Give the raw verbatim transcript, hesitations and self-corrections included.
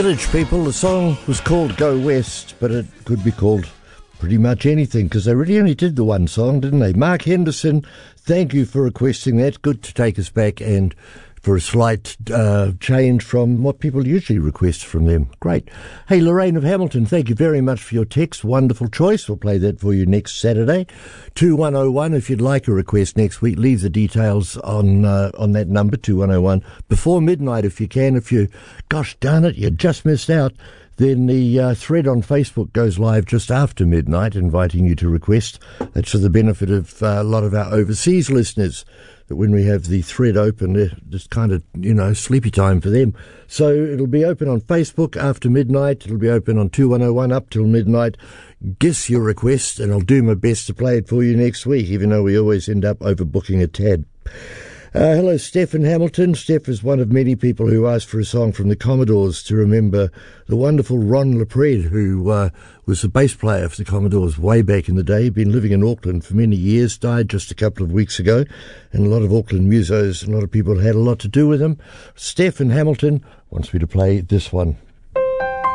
Village People, the song was called Go West, but it could be called pretty much anything because they really only did the one song, didn't they? Mark Henderson, thank you for requesting that. Good to take us back and for a slight uh, change from what people usually request from them. Great. Hey, Lorraine of Hamilton, thank you very much for your text. Wonderful choice. We'll play that for you next Saturday. two one oh one, if you'd like a request next week, leave the details on uh, on that number, two one oh one, before midnight if you can. If you, gosh darn it, you just missed out, then the uh, thread on Facebook goes live just after midnight, inviting you to request. That's for the benefit of uh, a lot of our overseas listeners, that when we have the thread open, it's kind of, you know, sleepy time for them. So it'll be open on Facebook after midnight. It'll be open on two one oh one up till midnight. Guess your request, and I'll do my best to play it for you next week, even though we always end up overbooking a tad. Uh, hello, Steph in Hamilton. Steph is one of many people who asked for a song from the Commodores to remember the wonderful Ron LePred, who uh, was the bass player for the Commodores way back in the day. He'd been living in Auckland for many years, died just a couple of weeks ago, and a lot of Auckland musos, a lot of people had a lot to do with him. Steph in Hamilton wants me to play this one.